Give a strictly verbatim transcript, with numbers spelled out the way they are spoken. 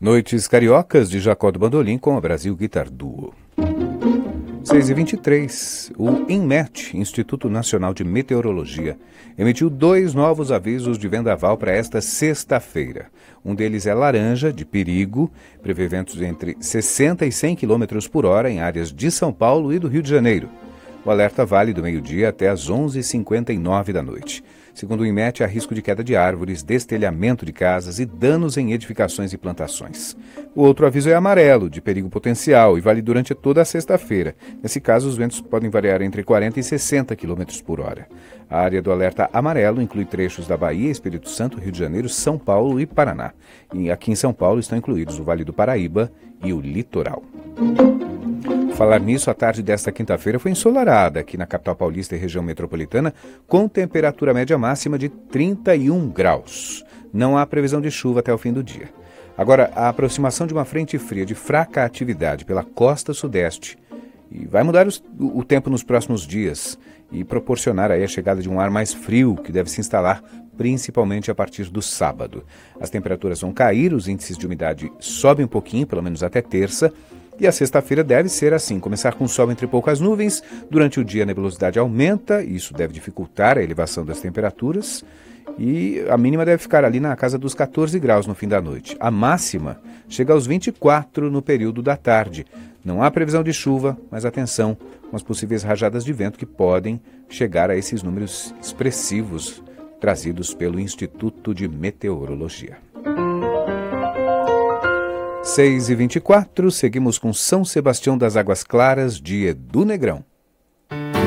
Noites Cariocas, de Jacó do Bandolim, com a Brasil Guitar Duo. seis e vinte e três. O INMET, Instituto Nacional de Meteorologia, emitiu dois novos avisos de vendaval para esta sexta-feira. Um deles é laranja, de perigo, prevê ventos entre sessenta e cem quilômetros por hora em áreas de São Paulo e do Rio de Janeiro. O alerta vale do meio-dia até às onze e cinquenta e nove da noite. Segundo o INMET, há risco de queda de árvores, destelhamento de casas e danos em edificações e plantações. O outro aviso é amarelo, de perigo potencial, e vale durante toda a sexta-feira. Nesse caso, os ventos podem variar entre quarenta e sessenta quilômetros por hora. A área do alerta amarelo inclui trechos da Bahia, Espírito Santo, Rio de Janeiro, São Paulo e Paraná. E aqui em São Paulo estão incluídos o Vale do Paraíba e o litoral. Falar nisso, a tarde desta quinta-feira foi ensolarada aqui na capital paulista e região metropolitana, com temperatura média máxima de trinta e um graus. Não há previsão de chuva até o fim do dia. Agora, a aproximação de uma frente fria de fraca atividade pela costa sudeste e vai mudar os, o, o tempo nos próximos dias e proporcionar aí a chegada de um ar mais frio que deve se instalar principalmente a partir do sábado. As temperaturas vão cair, os índices de umidade sobem um pouquinho, pelo menos até terça. E a sexta-feira deve ser assim, começar com sol entre poucas nuvens, durante o dia a nebulosidade aumenta, e isso deve dificultar a elevação das temperaturas, e a mínima deve ficar ali na casa dos catorze graus no fim da noite. A máxima chega aos vinte e quatro no período da tarde. Não há previsão de chuva, mas atenção com as possíveis rajadas de vento que podem chegar a esses números expressivos trazidos pelo Instituto de Meteorologia. seis e vinte e quatro, seguimos com São Sebastião das Águas Claras, de Edu Negrão.